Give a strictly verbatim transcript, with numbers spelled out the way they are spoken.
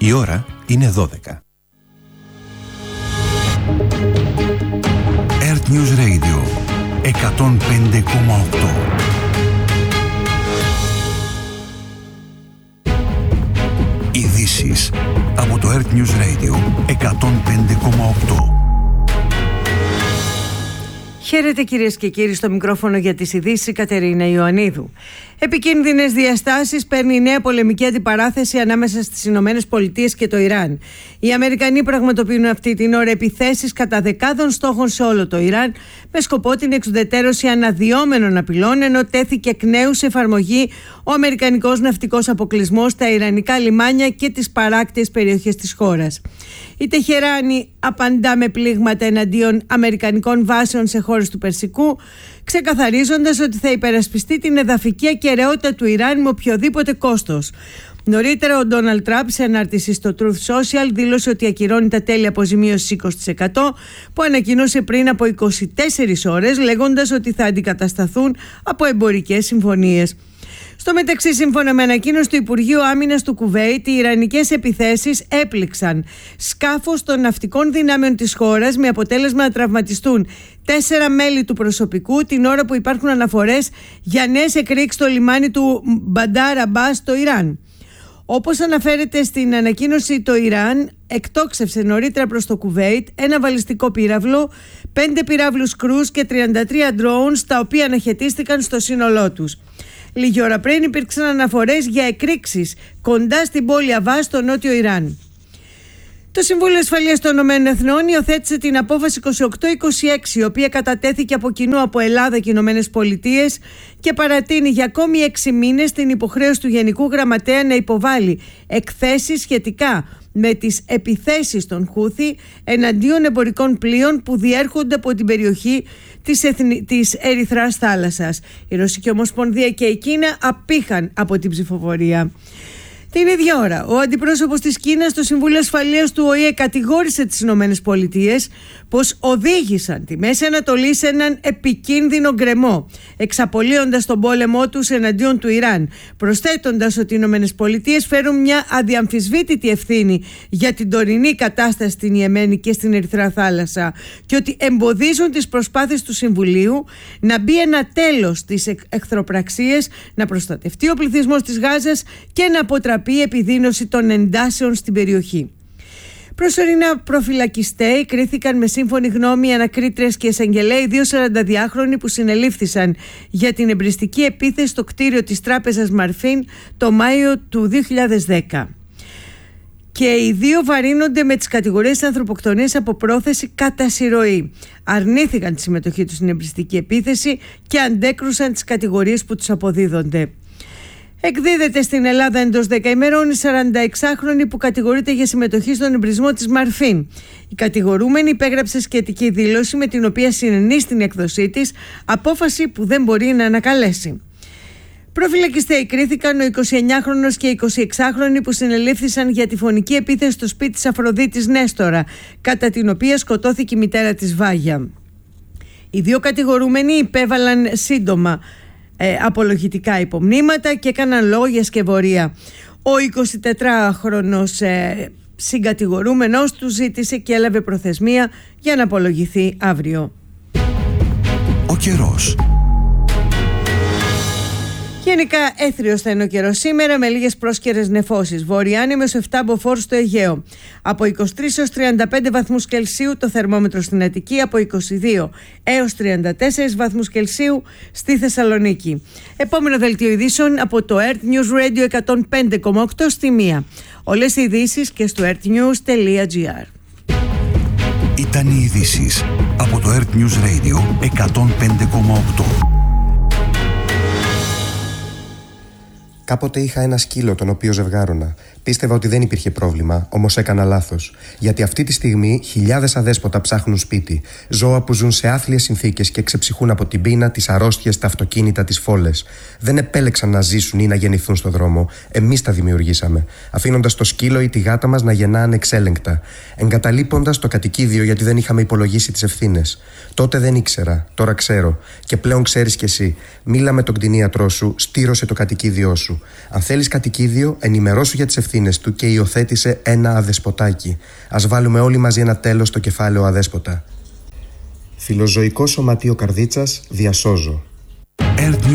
Η ώρα είναι δώδεκα. Earth News Radio εκατόν πέντε κόμμα οκτώ. Ειδήσεις από το Earth News Radio εκατόν πέντε κόμμα οκτώ. Χαίρετε κυρίες και κύριοι, στο μικρόφωνο για τις ειδήσεις η Κατερίνα Ιωαννίδου. Επικίνδυνες διαστάσεις παίρνει η νέα πολεμική αντιπαράθεση ανάμεσα στις Ηνωμένες Πολιτείες και το Ιράν. Οι Αμερικανοί πραγματοποιούν αυτή την ώρα επιθέσεις κατά δεκάδων στόχων σε όλο το Ιράν με σκοπό την εξουδετερώση αναδυόμενων απειλών, ενώ τέθηκε εκ νέου σε εφαρμογή ο αμερικανικός ναυτικός αποκλεισμός στα ιρανικά λιμάνια και τις παράκτιες περιοχές της χώρας. Η Τεχεράνη απαντά με πλήγματα εναντίον αμερικανικών βάσεων σε χώρες του Περσικού, ξεκαθαρίζοντας ότι θα υπερασπιστεί την εδαφική ακεραιότητα του Ιράν με οποιοδήποτε κόστος. Νωρίτερα, ο Ντόναλντ Τραμπ σε ανάρτηση στο Truth Social δήλωσε ότι ακυρώνει τα τέλη αποζημίωσης είκοσι τοις εκατό που ανακοίνωσε πριν από είκοσι τέσσερις ώρες, λέγοντας ότι θα αντικατασταθούν από εμπορικές συμφωνίες. Στο μεταξύ, σύμφωνα με ανακοίνωση του Υπουργείου Άμυνας του Κουβέιτ, οι ιρανικές επιθέσεις έπληξαν σκάφος των ναυτικών δυνάμεων της χώρας με αποτέλεσμα να τραυματιστούν τέσσερα μέλη του προσωπικού, την ώρα που υπάρχουν αναφορές για νέες εκρήξεις στο λιμάνι του Μπαντάρ Αμπάς στο Ιράν. Όπως αναφέρεται στην ανακοίνωση, το Ιράν εκτόξευσε νωρίτερα προς το Κουβέιτ ένα βαλιστικό πύραυλο, πέντε πυράβλους κρούς και τριάντα τρία drones, τα οποία αναχαιτίστηκαν στο σύνολό τους. Λίγη ώρα πριν υπήρξαν αναφορές για εκρήξεις κοντά στην πόλη Αβά στο νότιο Ιράν. Το Συμβούλιο Ασφαλείας των Ηνωμένων Εθνών υιοθέτησε την απόφαση είκοσι οκτώ είκοσι έξι, η οποία κατατέθηκε από κοινού από Ελλάδα και Ηνωμένες Πολιτείες και παρατείνει για ακόμη έξι μήνες την υποχρέωση του Γενικού Γραμματέα να υποβάλει εκθέσεις σχετικά με τις επιθέσεις των Χούθι εναντίον εμπορικών πλοίων που διέρχονται από την περιοχή της, Εθνη... της Ερυθράς θάλασσας. Η Ρωσική Ομοσπονδία και η Κίνα απήχαν από την ψηφοφορία. Την ίδια ώρα, ο αντιπρόσωπος της Κίνας στο Συμβούλιο Ασφαλείας του Ο Η Ε κατηγόρησε τις Ηνωμένες Πολιτείες πως οδήγησαν τη Μέση Ανατολή σε έναν επικίνδυνο γκρεμό, εξαπολύοντας τον πόλεμό τους εναντίον του Ιράν, προσθέτοντας ότι οι Ηνωμένες Πολιτείες φέρουν μια αδιαμφισβήτητη ευθύνη για την τωρινή κατάσταση στην Ιεμένη και στην Ερυθρά θάλασσα και ότι εμποδίζουν τις προσπάθειες του Συμβουλίου να μπει ένα τέλος στις εχθροπραξίες, να προστατευτεί ο πληθυσμός της Γάζας και να αποτραπεί η επιδείνωση των εντάσεων στην περιοχή. Προσωρινά προφυλακιστέοι κρίθηκαν με σύμφωνη γνώμη οι ανακρίτριες και εισαγγελέοι δύο σαρανταδιάχρονοι που συνελήφθησαν για την εμπριστική επίθεση στο κτίριο της τράπεζας Μαρφίν το Μάιο του δύο χιλιάδες δέκα. Και οι δύο βαρύνονται με τις κατηγορίες ανθρωποκτονίας από πρόθεση κατά συρροή. Αρνήθηκαν τη συμμετοχή τους στην εμπριστική επίθεση και αντέκρουσαν τις κατηγορίες που τους αποδίδονται. Εκδίδεται στην Ελλάδα εντός δέκα ημερών η σαρανταεξάχρονη που κατηγορείται για συμμετοχή στον εμπρισμό της Μαρφίν. Η κατηγορούμενη υπέγραψε σχετική δήλωση με την οποία συνενεί στην έκδοσή της, απόφαση που δεν μπορεί να ανακαλέσει. Προφυλακιστέοι κρίθηκαν ο εικοσιεννιάχρονος και η εικοσιεξάχρονη που συνελήφθησαν για τη φωνική επίθεση στο σπίτι της Αφροδίτης Νέστορα, κατά την οποία σκοτώθηκε η μητέρα της Βάγια. Οι δύο κατηγορούμενοι υπέβαλαν σύντομα Ε, απολογητικά υπομνήματα και έκαναν λόγο για σκευωρία. Ο εικοσιτετράχρονος ε, συγκατηγορούμενος του ζήτησε και έλαβε προθεσμία για να απολογηθεί αύριο. Ο καιρός. Γενικά έθριος θα είναι ο καιρός σήμερα με λίγες πρόσκαιρες νεφώσεις. Βορειάνεμος επτά μποφόρ στο Αιγαίο. Από είκοσι τρεις έως τριάντα πέντε βαθμούς Κελσίου το θερμόμετρο στην Αττική, από είκοσι δύο έως τριάντα τέσσερις βαθμούς Κελσίου στη Θεσσαλονίκη. Επόμενο δελτίο ειδήσεων από το Earth News Radio εκατόν πέντε κόμμα οκτώ στη μία. Όλες οι ειδήσεις και στο earthnews τελεία gr. Ήταν οι ειδήσεις από το Earth News Radio εκατόν πέντε κόμμα οκτώ. Κάποτε είχα ένα σκύλο τον οποίο ζευγάρωνα. Πίστευα ότι δεν υπήρχε πρόβλημα, όμως έκανα λάθος. Γιατί αυτή τη στιγμή χιλιάδες αδέσποτα ψάχνουν σπίτι. Ζώα που ζουν σε άθλιες συνθήκες και ξεψυχούν από την πείνα, τις αρρώστιες, τα αυτοκίνητα, τις φόλες. Δεν επέλεξαν να ζήσουν ή να γεννηθούν στον δρόμο. Εμείς τα δημιουργήσαμε. Αφήνοντας το σκύλο ή τη γάτα μας να γεννά ανεξέλεγκτα. Εγκαταλείποντας το κατοικίδιο γιατί δεν είχαμε υπολογίσει τις ευθύνες. Τότε δεν ήξερα, τώρα ξέρω. Και πλέον ξέρεις κι εσύ. Μίλα με τον κτηνίατρό σου, στήρωσε το κατοικίδιό σου. Αν θέλεις κατοικίδιο, ενημερώσου για τις ευθύνες του και υιοθέτησε ένα αδεσποτάκι. Ας βάλουμε όλοι μαζί ένα τέλος στο κεφάλαιο αδέσποτα. Φιλοζωικό Σωματείο Καρδίτσας, διασώζω.